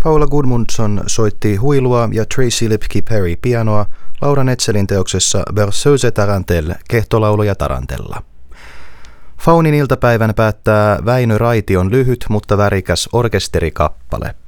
Paula Gudmundsson soitti huilua ja Tracy Lipke Perry pianoa Laura Netzelin teoksessa Berceuse Tarantelle, kehtolaulu ja tarantella. Faunin iltapäivän päättää Väinö Raition lyhyt, mutta värikäs orkesterikappale.